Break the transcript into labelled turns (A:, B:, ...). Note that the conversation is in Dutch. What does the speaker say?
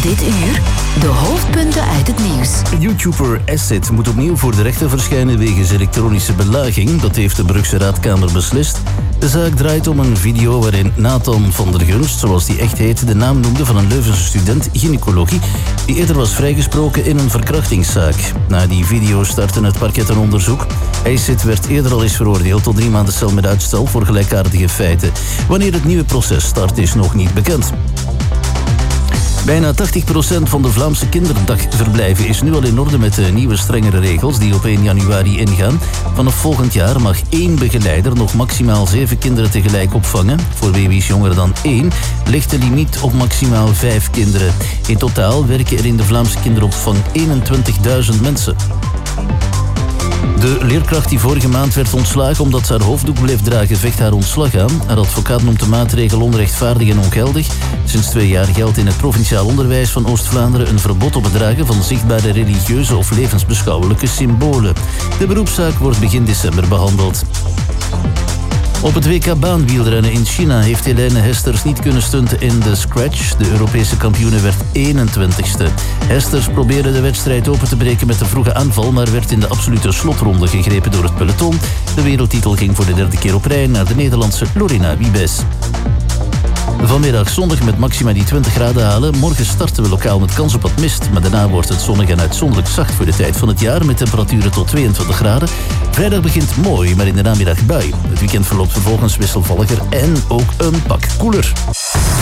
A: Dit uur de hoofdpunten uit het nieuws.
B: YouTuber Acid moet opnieuw voor de rechter verschijnen wegens elektronische belaging. Dat heeft de Brugse Raadkamer beslist. De zaak draait om een video waarin Nathan van der Gunst, zoals die echt heet, de naam noemde van een Leuvense student gynaecologie die eerder was vrijgesproken in een verkrachtingszaak. Na die video startte het parket een onderzoek. Acid werd eerder al eens veroordeeld tot 3 maanden cel met uitstel voor gelijkaardige feiten. Wanneer het nieuwe proces start is nog niet bekend. Bijna 80% van de Vlaamse kinderdagverblijven is nu al in orde met de nieuwe strengere regels die op 1 januari ingaan. Vanaf volgend jaar mag 1 begeleider nog maximaal 7 kinderen tegelijk opvangen. Voor baby's jonger dan 1 ligt de limiet op maximaal 5 kinderen. In totaal werken er in de Vlaamse kinderopvang 21.000 mensen. De leerkracht die vorige maand werd ontslagen omdat ze haar hoofddoek bleef dragen, vecht haar ontslag aan. Haar advocaat noemt de maatregel onrechtvaardig en ongeldig. Sinds 2 jaar geldt in het provinciaal onderwijs van Oost-Vlaanderen een verbod op het dragen van zichtbare religieuze of levensbeschouwelijke symbolen. De beroepszaak wordt begin december behandeld. Op het WK baanwielrennen in China heeft Helene Hesters niet kunnen stunten in de scratch. De Europese kampioene werd 21ste. Hesters probeerde de wedstrijd open te breken met een vroege aanval, maar werd in de absolute slotronde gegrepen door het peloton. De wereldtitel ging voor de 3e keer op rij naar de Nederlandse Lorena Wiebes. Vanmiddag zonnig met maxima die 20 graden halen. Morgen starten we lokaal met kans op wat mist, maar daarna wordt het zonnig en uitzonderlijk zacht voor de tijd van het jaar met temperaturen tot 22 graden. Vrijdag begint mooi, maar in de namiddag bui. Het weekend verloopt vervolgens wisselvalliger en ook een pak koeler.